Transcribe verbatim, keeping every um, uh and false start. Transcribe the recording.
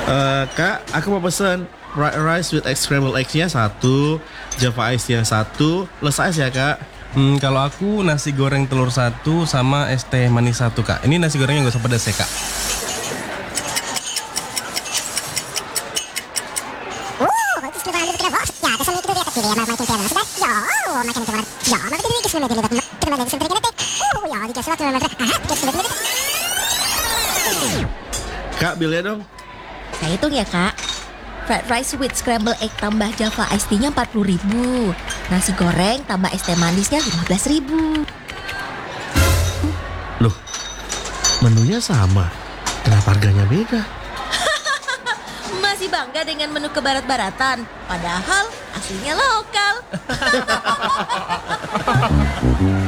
Eh, Kak, aku mau pesen fried rice with egg scrambled eggs-nya satu, Java Ice-nya satu, less ice ya Kak. Hmm, kalau aku nasi goreng telur satu sama es teh manis satu kak. Ini nasi gorengnya gak usah pedas ya kak. Kak, bilnya dong. Saya hitung ya kak. Fried rice with scrambled egg tambah Java Iced Tea-nya empat puluh ribu. Nasi goreng tambah es teh manisnya lima belas ribu. Loh, menunya sama. Kenapa harganya beda? Masih bangga dengan menu kebarat-baratan, padahal aslinya lokal.